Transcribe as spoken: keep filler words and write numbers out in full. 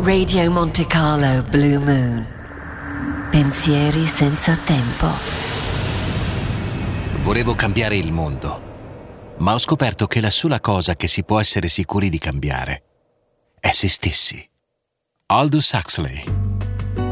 Radio Monte Carlo Blue Moon. Pensieri senza tempo. Volevo cambiare il mondo, ma ho scoperto che la sola cosa che si può essere sicuri di cambiare è se stessi. Aldous Huxley.